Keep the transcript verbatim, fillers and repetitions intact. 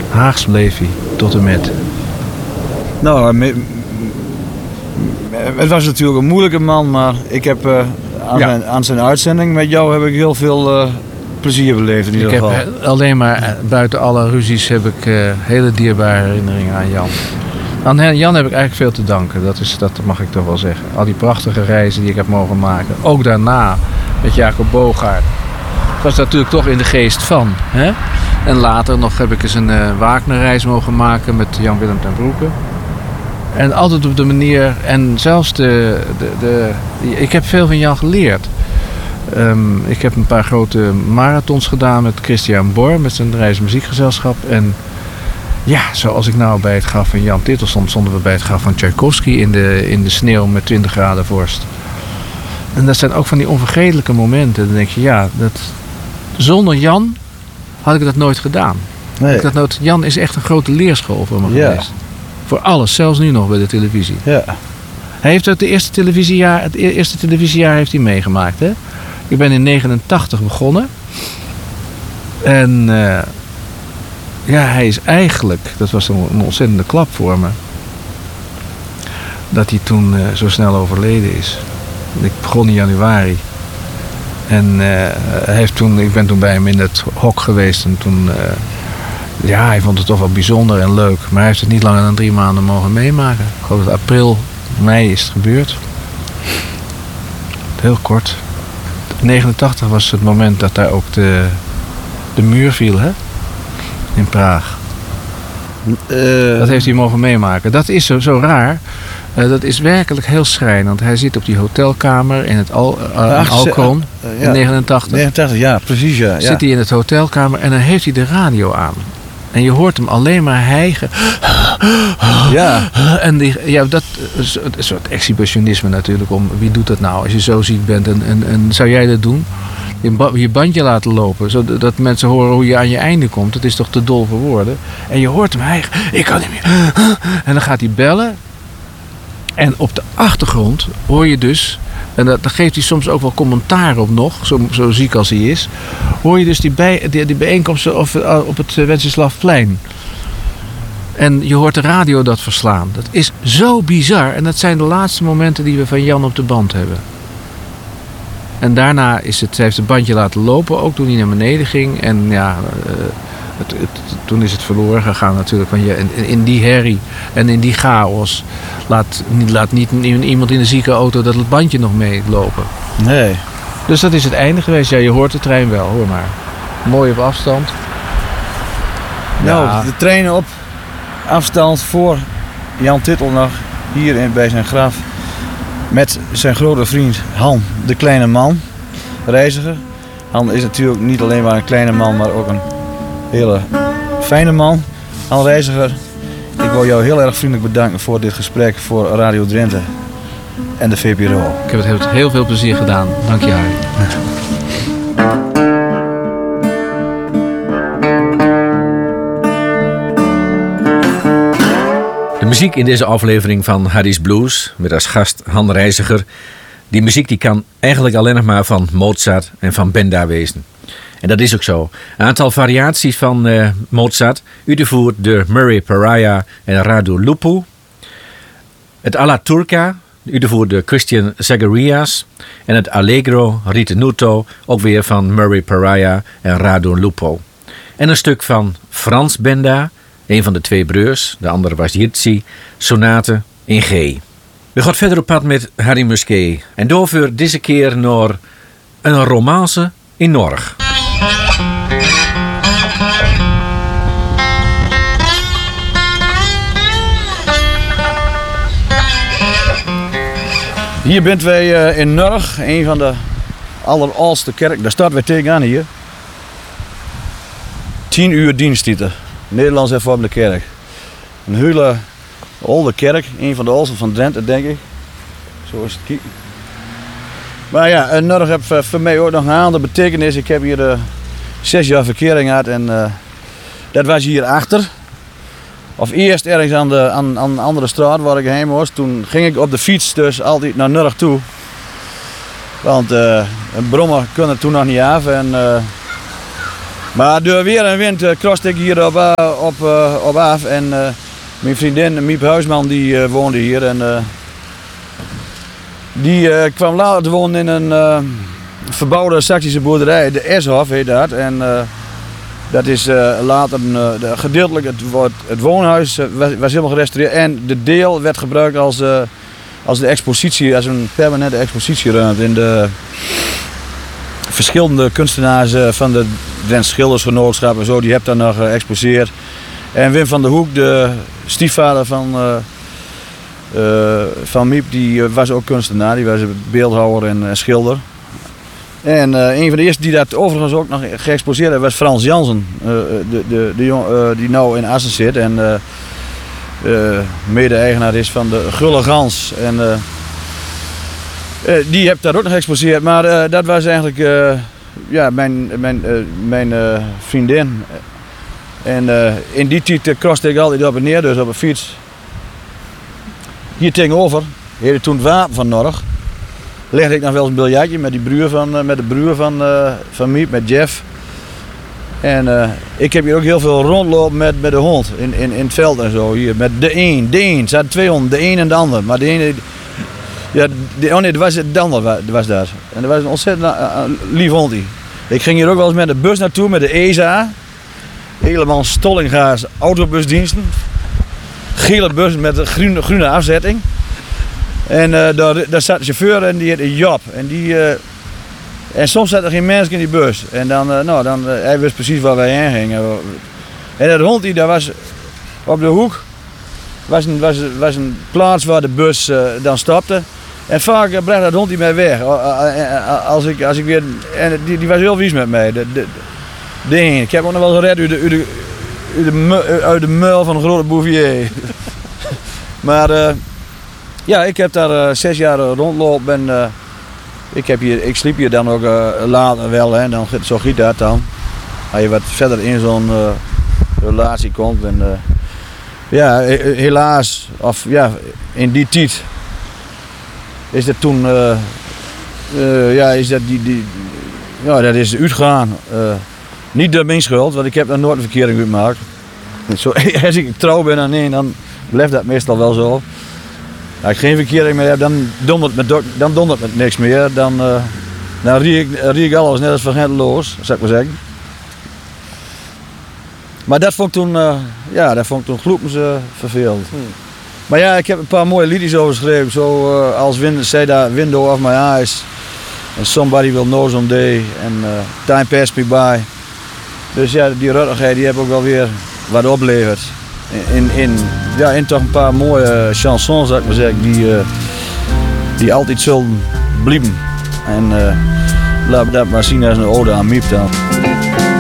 Haags bleef hij, tot en met. Nou, me, het was natuurlijk een moeilijke man, maar ik heb uh, aan, ja. zijn, aan zijn uitzending met jou heb ik heel veel uh, plezier beleefd in ieder ik geval. Heb alleen maar uh, buiten alle ruzies heb ik uh, hele dierbare herinneringen aan Jan. Aan Jan heb ik eigenlijk veel te danken, dat, is, dat mag ik toch wel zeggen. Al die prachtige reizen die ik heb mogen maken. Ook daarna met Jacob Boogaard. Ik was natuurlijk toch in de geest van. Hè? En later nog heb ik eens een uh, Wagner-reis mogen maken met Jan-Willem ten Broeke. En altijd op de manier, en zelfs de, de, de ik heb veel van Jan geleerd. Um, ik heb een paar grote marathons gedaan met Christian Bor, met zijn reismuziekgezelschap. En ja, zoals ik nou bij het graf van Jan Tittel stond, stonden we bij het graf van Tchaikovsky in de, in de sneeuw met twintig graden vorst. En dat zijn ook van die onvergetelijke momenten. Dan denk je, ja, dat, zonder Jan had ik dat nooit gedaan. Nee. Ik dat nooit, Jan is echt een grote leerschool voor me ja. geweest. Voor alles, zelfs nu nog bij de televisie. Ja. Hij heeft het eerste televisiejaar, het eerste televisiejaar heeft hij meegemaakt. Hè? Ik ben in negenentachtig begonnen. En uh, ja, hij is eigenlijk, dat was een, een ontzettende klap voor me. Dat hij toen uh, zo snel overleden is. Ik begon in januari. En uh, hij heeft toen, ik ben toen bij hem in het hok geweest. En toen, uh, ja, hij vond het toch wel bijzonder en leuk. Maar hij heeft het niet langer dan drie maanden mogen meemaken. Ik geloof dat april, mei is het gebeurd. Heel kort. negenentachtig was het moment dat daar ook de, de muur viel, hè? In Praag. Uh, dat heeft hij mogen meemaken. Dat is zo, zo raar. Uh, dat is werkelijk heel schrijnend. Hij zit op die hotelkamer in het Al- uh, Alcon uh, uh, ja. in negenentachtig. negenentachtig, ja, precies. Ja, ja. Zit hij in het hotelkamer en dan heeft hij de radio aan. En je hoort hem alleen maar hijgen. Ja. En die, ja, dat is een soort exhibitionisme natuurlijk. Om, wie doet dat nou als je zo ziek bent? En, en, en zou jij dat doen? Je, je bandje laten lopen, zodat mensen horen hoe je aan je einde komt. Dat is toch te dol voor woorden. En je hoort hem hijgen. Ik kan niet meer. En dan gaat hij bellen. En op de achtergrond hoor je dus, en daar geeft hij soms ook wel commentaar op nog, zo, zo ziek als hij is, hoor je dus die, bij, die, die bijeenkomsten op, op het Wenceslavplein. En je hoort de radio dat verslaan. Dat is zo bizar. En dat zijn de laatste momenten die we van Jan op de band hebben. En daarna is het, hij heeft het bandje laten lopen, ook toen hij naar beneden ging. En ja, uh, het, het, toen is het verloren gegaan natuurlijk. Want je, in, in die herrie en in die chaos laat, laat niet iemand in de ziekenauto dat het bandje nog meelopen. Nee. Dus dat is het einde geweest. Ja, je hoort de trein wel, hoor maar. Mooi op afstand. Nou, ja. De trein op afstand voor Jan Tittel nog hier in, bij zijn graf. Met zijn grote vriend Han, de kleine man, reiziger. Han is natuurlijk niet alleen maar een kleine man, maar ook een hele fijne man. Han Reiziger, ik wil jou heel erg vriendelijk bedanken voor dit gesprek voor Radio Drenthe en de V P R O. Ik heb het heel, heel veel plezier gedaan. Dank je, Harry. De muziek in deze aflevering van Harry's Blues, met als gast Han Reiziger. Die muziek die kan eigenlijk alleen nog maar van Mozart en van Benda wezen. En dat is ook zo. Een aantal variaties van uh, Mozart, uitgevoerd door Murray Pariah en Radu Lupu. Het Alla Turca, uitgevoerd door Christian Zagarias. En het Allegro Ritenuto, ook weer van Murray Pariah en Radu Lupu. En een stuk van Frans Benda, een van de twee broers, de andere was Jitsi, sonate in G. We gaan verder op pad met Harry Musquet. En daarvoor deze keer naar een romance in Norg. Hier bent wij uh, in Norg, een van de alleroudste kerken. Daar staat wij tegenaan hier. Tien uur diensttitel. Nederlands Hervormde Kerk. Een hele oude kerk, een van de oudste van Drenthe, denk ik. Zo is het kijken. Maar ja, Norg heeft voor mij ook nog een andere betekenis. Ik heb hier uh, zes jaar verkering gehad en uh, dat was hier achter. Of eerst ergens aan de aan, aan andere straat waar ik heen was. Toen ging ik op de fiets dus altijd naar Norg toe. Want uh, een brommer kon er toen nog niet af. En, uh, Maar door weer en wind uh, kroste ik hier op, uh, op, uh, op af. En uh, mijn vriendin, Miep Huisman, die uh, woonde hier. En, uh, die uh, kwam later te wonen in een uh, verbouwde Saksische boerderij. De Eshof heet dat. En uh, dat is uh, later uh, gedeeltelijk het, het, het woonhuis uh, was, was helemaal gerestaureerd. En de deel werd gebruikt als, uh, als de expositie, als een permanente expositieruimte. In de verschillende kunstenaars uh, van de Drents Schildersgenootschap en zo, die hebben daar nog uh, geëxposeerd. En Wim van der Hoek, de stiefvader van, uh, uh, van Miep, die uh, was ook kunstenaar. Die was beeldhouwer en uh, schilder. En uh, een van de eerste die dat overigens ook nog geëxposeerd heeft was Frans Jansen. Uh, de, de, de jong, uh, die nu in Assen zit en uh, uh, mede-eigenaar is van de Gulle Gans. En, uh, uh, die heeft daar ook nog geëxposeerd. Maar uh, dat was eigenlijk uh, ja, mijn, mijn, uh, mijn uh, vriendin. En uh, in die tijd uh, kroste ik altijd op en neer, dus op een fiets. Hier tegenover, heette toen het Wapen van Norg. Legde ik nog wel eens een biljartje met, die broer van, uh, met de broer van, uh, van Miep, met Jeff. En uh, ik heb hier ook heel veel rondlopen met, met de hond in, in, in het veld en zo. Hier met de een, de een. Er zaten twee honden, de een en de ander. Maar de ene, ja, de, oh nee, dat was de ander was daar. En dat was een ontzettend uh, lief hondje. Ik ging hier ook wel eens met de bus naartoe, met de E S A. Helemaal Stollinga's autobusdiensten. Gele bus met een groene, groene afzetting. En uh, daar, daar zat de chauffeur en die heette Job. En, die, uh, en soms zat er geen mens in die bus. En dan, uh, nou, dan uh, hij wist precies waar wij heen gingen. En dat hond die daar was op de hoek. Was een, was, was een plaats waar de bus uh, dan stopte. En vaak uh, bracht dat hond die mij weg. Als ik, als ik weer, en die, die was heel vies met mij. De, de, de een. Ik heb ook nog wel gered uit de, uit de, uit de, uit de muil van een grote Bouvier. Maar uh, ja, ik heb daar uh, zes jaar uh, rondlopen en uh, ik, heb hier, ik sliep hier dan ook uh, later wel, hè, dan, zo giet dat dan. Als je wat verder in zo'n uh, relatie komt. En, uh, ja, helaas, of ja, in die tijd is dat toen, uh, uh, ja, is dat die, die, ja, dat is uitgegaan. Uh, niet door mijn schuld, want ik heb daar nooit een verkering gemaakt. Zo, als ik trouw ben aan één, dan blijft dat meestal wel zo. Als ik geen verkering meer heb, dan dondert het met, dan dondert het met niks meer. Dan, uh, dan rie, ik, rie ik alles net als van Genteloos, zou ik maar zeggen. Maar dat vond ik toen, uh, ja, dat vond ik toen gloedens uh, vervelend. Hmm. Maar ja, ik heb een paar mooie liedjes over geschreven, zo uh, als Wind, Say That Window of My Eyes. En Somebody Will Know Someday. En uh, Time Passed Me By. Dus ja, die ruttigheid die heb ook wel weer wat opleverd. In, in, ja, in toch een paar mooie chansons, zou ik maar zeggen, die, uh, die altijd zullen blijven. En uh, laten we dat maar zien als een ode aan Miep dan.